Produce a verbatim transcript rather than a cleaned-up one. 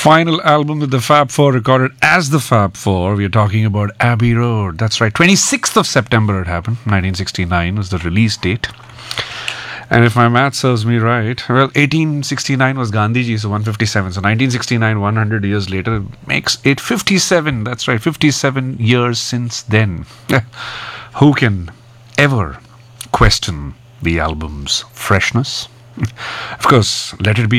Final album that the Fab Four recorded as the Fab Four. We're talking about Abbey Road. That's right. twenty-sixth of September it happened. nineteen sixty-nine was the release date. And if my math serves me right, well, eighteen sixty-nine was Gandhiji, so one hundred fifty-seven. So nineteen sixty-nine, one hundred years later, makes it fifty-seven. That's right, fifty-seven years since then. Who can ever question the album's freshness? Of course, Let It Be